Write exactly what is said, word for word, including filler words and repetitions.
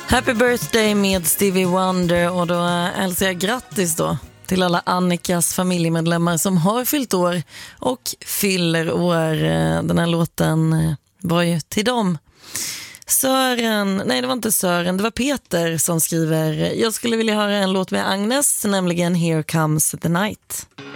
Happy birthday med Stevie Wonder, och då hälsar jag grattis då till alla Annikas familjemedlemmar som har fyllt år och fyller år. Den här låten var ju till dem. Sören, nej det var inte Sören, det var Peter som skriver: jag skulle vilja höra en låt med Agnes, nämligen Here Comes the Night.